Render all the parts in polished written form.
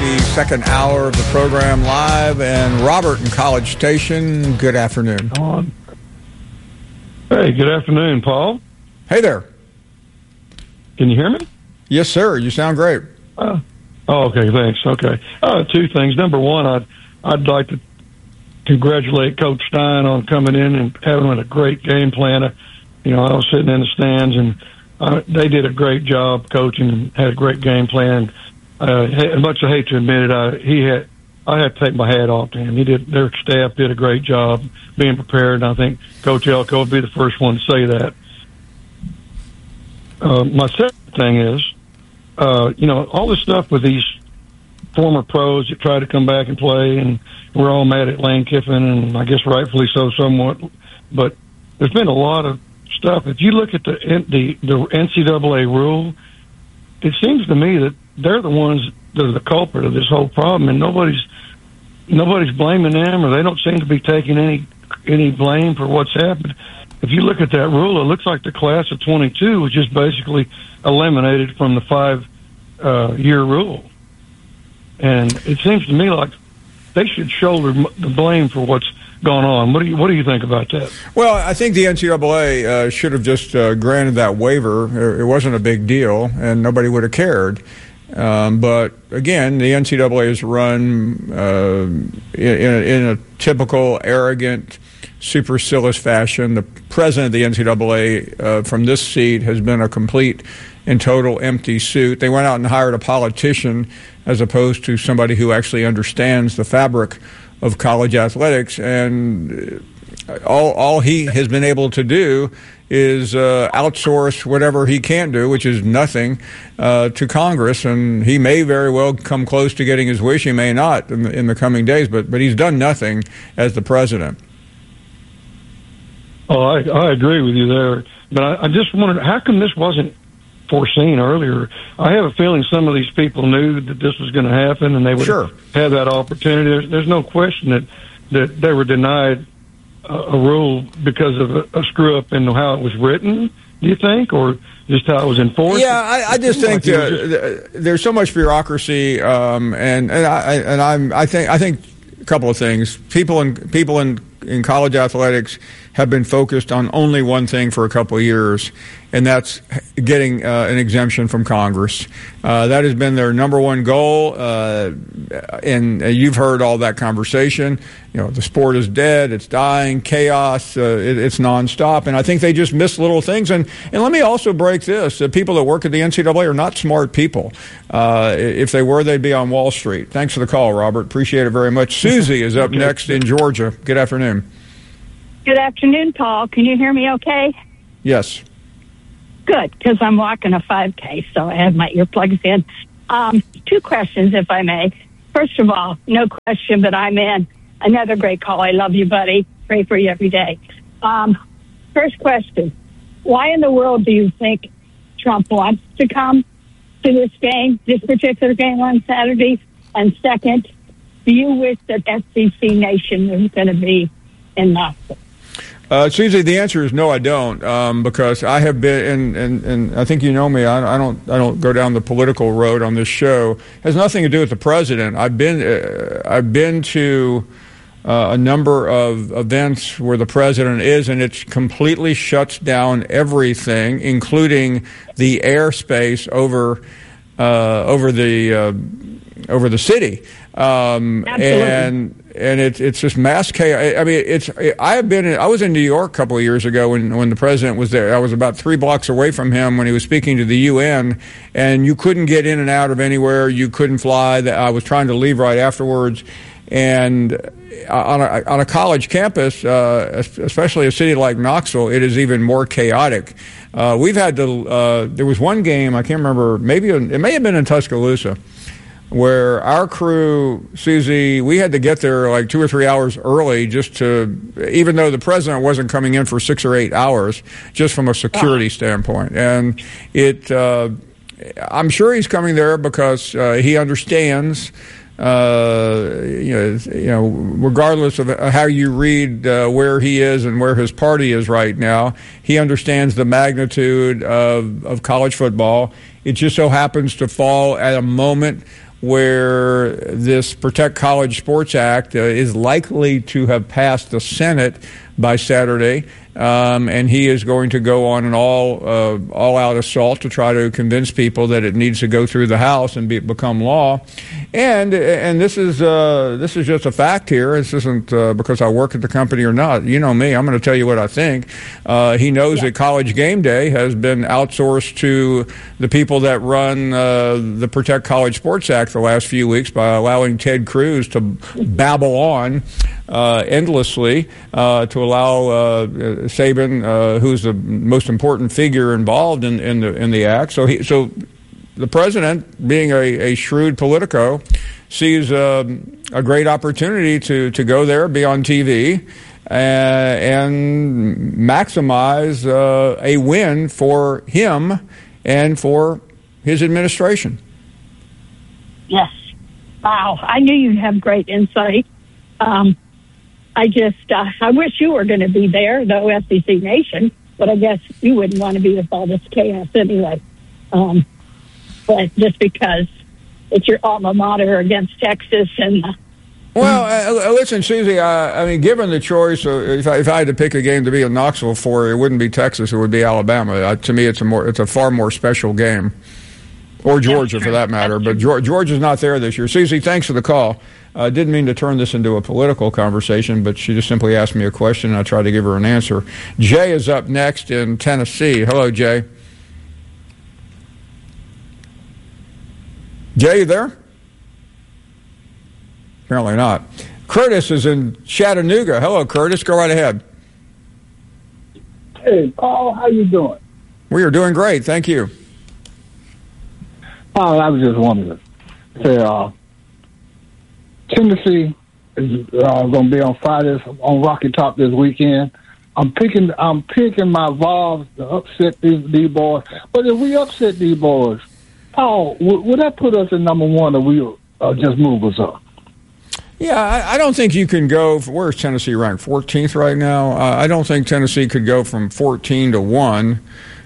the second hour of the program live. And Robert in College Station, good afternoon. Hey, good afternoon, Paul. Hey there. Can you hear me? Yes, sir. You sound great. Okay, thanks. Okay. Two things. Number one, I'd like to congratulate Coach Stein on coming in and having a great game plan. I was sitting in the stands, and they did a great job coaching and had a great game plan. As much as I hate to admit it, I had to take my hat off to him. Their staff did a great job being prepared, and I think Coach Elko would be the first one to say that. My second thing is, all this stuff with these former pros that try to come back and play, and we're all mad at Lane Kiffin, and I guess rightfully so somewhat, but there's been a lot of stuff. If you look at the NCAA rule, it seems to me that they're the ones that are the culprit of this whole problem, and nobody's blaming them, or they don't seem to be taking any blame for what's happened. If you look at that rule, it looks like the class of 22 was just basically eliminated from the 5-year rule. And it seems to me like they should shoulder the blame for what's gone on. What do you think about that? Well, I think the NCAA should have just granted that waiver. It wasn't a big deal, and nobody would have cared. But again, the NCAA is run in a typical arrogant, supercilious fashion. The president of the NCAA from this seat has been a complete and total empty suit. They went out and hired a politician as opposed to somebody who actually understands the fabric of college athletics, and all he has been able to do is outsource whatever he can't do, which is nothing, to Congress. And he may very well come close to getting his wish. He may not in the coming days, but he's done nothing as the president. Oh, I agree with you there. But I just wondered, how come this wasn't foreseen earlier? I have a feeling some of these people knew that this was going to happen, and they would have that opportunity. There's no question that they were denied a rule because of a screw up in how it was written, do you think, or just how it was enforced? Yeah, I just think there's so much bureaucracy, and I think a couple of things. People in college athletics have been focused on only one thing for a couple of years, and that's getting an exemption from Congress. That has been their number one goal, and you've heard all that conversation. The sport is dead, it's dying, chaos, it's nonstop, and I think they just miss little things. And let me also break this. The people that work at the NCAA are not smart people. If they were, they'd be on Wall Street. Thanks for the call, Robert. Appreciate it very much. Susie is up next in Georgia. Good afternoon. Good afternoon, Paul. Can you hear me okay? Yes. Good, because I'm walking a 5K, so I have my earplugs in. Two questions, if I may. First of all, no question, but I'm in. Another great call. I love you, buddy. Pray for you every day. First question, why in the world do you think Trump wants to come to this particular game on Saturday? And second, do you wish that SEC Nation was going to be in Knoxville? Susie, the answer is no, I don't, because I have been, and I think you know me. I don't go down the political road on this show. It has nothing to do with the president. I've been to a number of events where the president is, and it completely shuts down everything, including the airspace over the city, and it's just mass chaos. I mean, I was in New York a couple of years ago when the president was there. I was about 3 blocks away from him when he was speaking to the UN, and you couldn't get in and out of anywhere. You couldn't fly. I was trying to leave right afterwards. And on a college campus, especially a city like Knoxville, it is even more chaotic. We've had to. There was one game, I can't remember. It may have been in Tuscaloosa, where our crew, Susie, we had to get there like 2 or 3 hours early even though the president wasn't coming in for 6 or 8 hours, just from a security standpoint. And I'm sure he's coming there because he understands. Regardless of how you read where he is and where his party is right now, he understands the magnitude of college football. It just so happens to fall at a moment where this Protect College Sports Act is likely to have passed the Senate by Saturday. And he is going to go on an all-out assault to try to convince people that it needs to go through the House and become law. And this is just a fact here. This isn't because I work at the company or not. You know me. I'm going to tell you what I think. He knows that College Game Day has been outsourced to the people that run the Protect College Sports Act the last few weeks by allowing Ted Cruz to babble on endlessly to allow Saban, who's the most important figure involved in the act. So the president, being a shrewd politico, sees a great opportunity to go there, be on TV, and maximize a win for him and for his administration. Yes. Wow. I knew you'd have great insight. I wish you were going to be there, though, SEC Nation, but I guess you wouldn't want to be with all this chaos anyway. But just because it's your alma mater against Texas and... Well, listen, Susie, I mean, given the choice, if I had to pick a game to be in Knoxville for, it wouldn't be Texas, it would be Alabama. To me, it's a far more special game. Or Georgia, for that matter. But Georgia's not there this year. Susie, thanks for the call. I didn't mean to turn this into a political conversation, but she just simply asked me a question, and I tried to give her an answer. Jay is up next in Tennessee. Hello, Jay. Jay, you there? Apparently not. Curtis is in Chattanooga. Hello, Curtis. Go right ahead. Hey, Paul, how you doing? We are doing great. Thank you. I was just wondering. Tennessee is going to be on Fridays on Rocky Top this weekend. I'm picking my Vols to upset these boys. But if we upset these boys, Paul, would that put us in number one, or will just move us up? Yeah, I don't think you can go. Where's Tennessee ranked? 14th right now. I don't think Tennessee could go from 14 to 1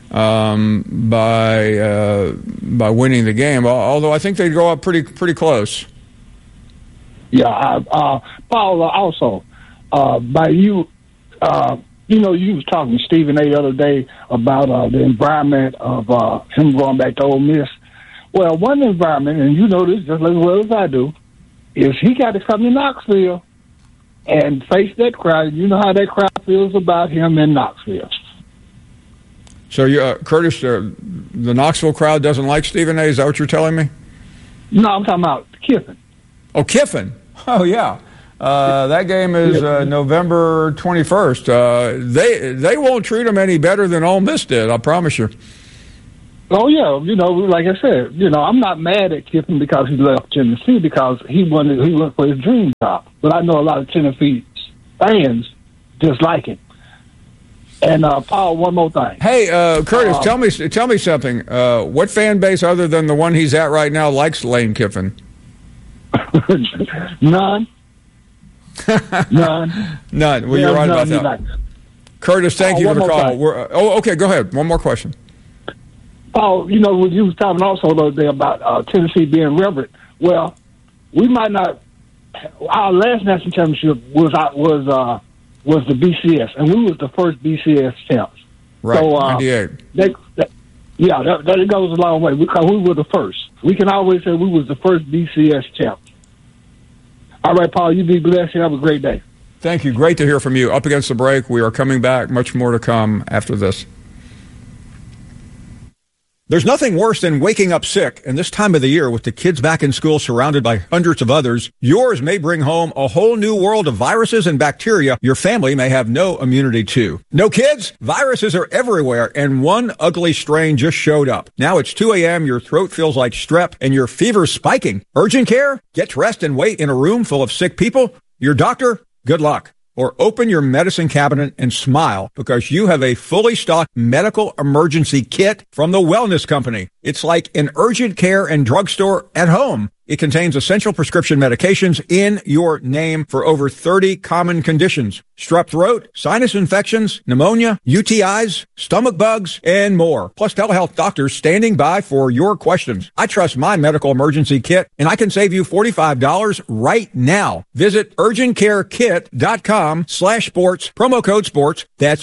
by winning the game. Although I think they'd go up pretty close. Yeah, Paul. Also, by you, you was talking to Stephen A. the other day about the environment of him going back to Ole Miss. Well, one environment, and you know this just as well as I do, is he got to come to Knoxville and face that crowd. You know how that crowd feels about him in Knoxville. So, Curtis, the Knoxville crowd doesn't like Stephen A. Is that what you're telling me? No, I'm talking about Kiffin. Oh, Kiffin. Oh, yeah. That game is November 21st. They won't treat him any better than Ole Miss did, I promise you. Oh, yeah. Like I said, I'm not mad at Kiffin because he left Tennessee because he went for his dream job. But I know a lot of Tennessee fans dislike him. And, Paul, one more thing. Hey, Curtis, tell me something. What fan base other than the one he's at right now likes Lane Kiffin? None. None. Well, you're right about that. Curtis, thank you for the call. Okay, go ahead. One more question. Paul, when you was talking also the other day about Tennessee being reverent, well, we might not. Our last national championship was the BCS, and we was the first BCS champs. Right, so, 98. That goes a long way because we were the first. We can always say we was the first BCS champ. All right, Paul, you be blessed and have a great day. Thank you. Great to hear from you. Up against the break. We are coming back. Much more to come after this. There's nothing worse than waking up sick, and this time of the year with the kids back in school surrounded by hundreds of others, yours may bring home a whole new world of viruses and bacteria your family may have no immunity to. No kids? Viruses are everywhere, and one ugly strain just showed up. Now it's 2 a.m., your throat feels like strep, and your fever's spiking. Urgent care? Get dressed and wait in a room full of sick people? Your doctor? Good luck. Or open your medicine cabinet and smile because you have a fully stocked medical emergency kit from the Wellness Company. It's like an urgent care and drugstore at home. It contains essential prescription medications in your name for over 30 common conditions. Strep throat, sinus infections, pneumonia, UTIs, stomach bugs, and more. Plus telehealth doctors standing by for your questions. I trust my medical emergency kit, and I can save you $45 right now. Visit urgentcarekit.com/sports, promo code sports. That's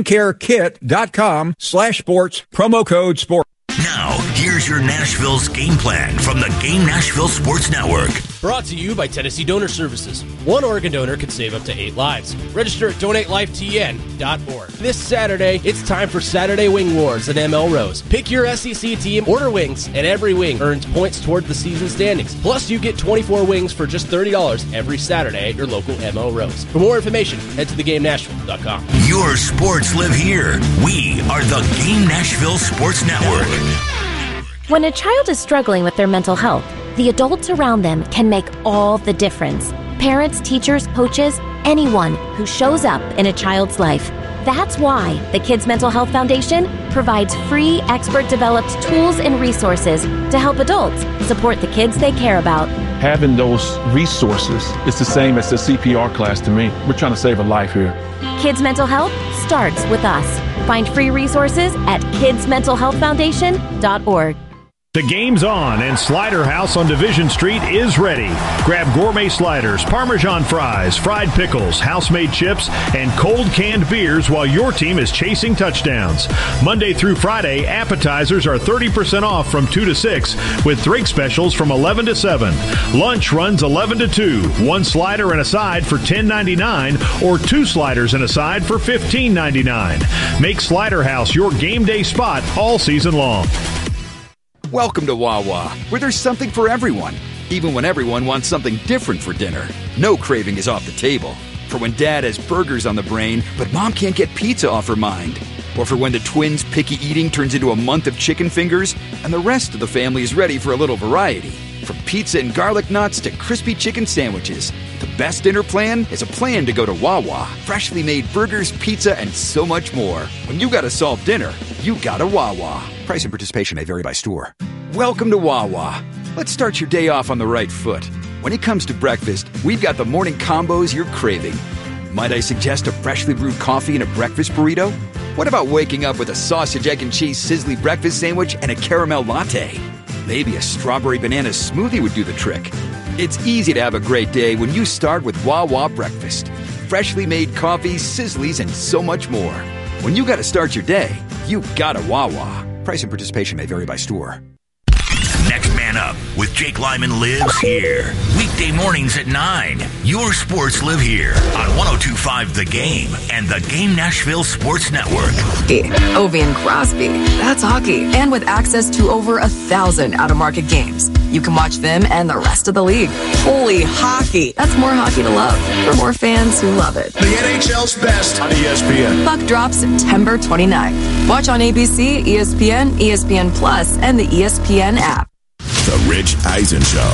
urgentcarekit.com/sports, promo code sports. Now, here's your Nashville's game plan from the Game Nashville Sports Network. Brought to you by Tennessee Donor Services. One organ donor could save up to 8 lives. Register at donatelifetn.org. This Saturday, it's time for Saturday Wing Wars at ML Rose. Pick your SEC team, order wings, and every wing earns points toward the season standings. Plus, you get 24 wings for just $30 every Saturday at your local ML Rose. For more information, head to thegamenashville.com. Your sports live here. We are the Game Nashville Sports Network. When a child is struggling with their mental health, the adults around them can make all the difference. Parents, teachers, coaches, anyone who shows up in a child's life. That's why the Kids Mental Health Foundation provides free, expert-developed tools and resources to help adults support the kids they care about. Having those resources is the same as the CPR class to me. We're trying to save a life here. Kids Mental Health starts with us. Find free resources at kidsmentalhealthfoundation.org. The game's on, and Slider House on Division Street is ready. Grab gourmet sliders, Parmesan fries, fried pickles, house-made chips, and cold canned beers while your team is chasing touchdowns. Monday through Friday, appetizers are 30% off from 2 to 6, with drink specials from 11 to 7. Lunch runs 11 to 2. One slider and a side for $10.99, or 2 sliders and a side for $15.99. Make Slider House your game day spot all season long. Welcome to Wawa, where there's something for everyone, even when everyone wants something different for dinner. No craving is off the table. For when Dad has burgers on the brain, but Mom can't get pizza off her mind. Or for when the twins' picky eating turns into a month of chicken fingers, and the rest of the family is ready for a little variety. From pizza and garlic nuts to crispy chicken sandwiches, the best dinner plan is a plan to go to Wawa. Freshly made burgers, pizza, and so much more. When you gotta solve dinner, you gotta Wawa. Price and participation may vary by store. Welcome to Wawa. Let's start your day off on the right foot. When it comes to breakfast, we've got the morning combos you're craving. Might I suggest a freshly brewed coffee and a breakfast burrito? What about waking up with a sausage, egg, and cheese sizzly breakfast sandwich and a caramel latte? Maybe a strawberry banana smoothie would do the trick. It's easy to have a great day when you start with Wawa breakfast. Freshly made coffees, sizzlies, and so much more. When you gotta start your day, you gotta Wawa. Price and participation may vary by store. Next Man Up with Jake Lyman lives here. Weekday mornings at 9. Your sports live here on 102.5 The Game and the Game Nashville Sports Network. Ovi and Crosby, that's hockey. And with access to over 1,000 out-of-market games, you can watch them and the rest of the league. Holy hockey. That's more hockey to love for more fans who love it. The NHL's best on ESPN. Puck drops September 29th. Watch on ABC, ESPN, ESPN Plus, and the ESPN app. The Rich Eisen Show.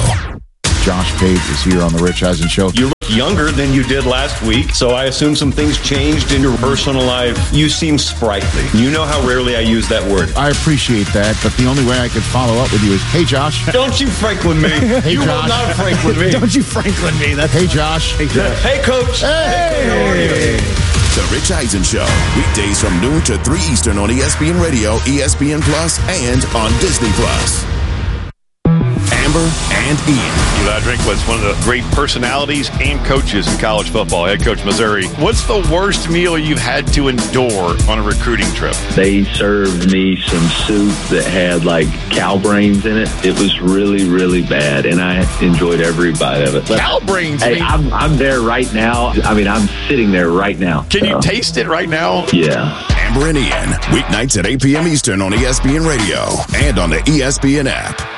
Josh Page is here on the Rich Eisen Show. You look younger than you did last week, so I assume some things changed in your personal life. You seem sprightly. You know how rarely I use that word. I appreciate that, but the only way I could follow up with you is, hey, Josh. Don't you Franklin me. Hey, you Josh. will not Franklin me. Don't you Franklin me. That's hey, Josh. Hey, Josh. Hey, Coach. Hey. The Rich Eisen Show. Weekdays from noon to 3 Eastern on ESPN Radio, ESPN Plus, and on Disney Plus. Amber and Ian. Eli Drinkwitz, one of the great personalities and coaches in college football, head coach Missouri. What's the worst meal you've had to endure on a recruiting trip? They served me some soup that had like cow brains in it. It was really, really bad, and I enjoyed every bite of it. Cow brains? Hey, I'm there right now. I mean, I'm sitting there right now. Can you taste it right now? Yeah. Amber and Ian, weeknights at 8 p.m. Eastern on ESPN Radio and on the ESPN app.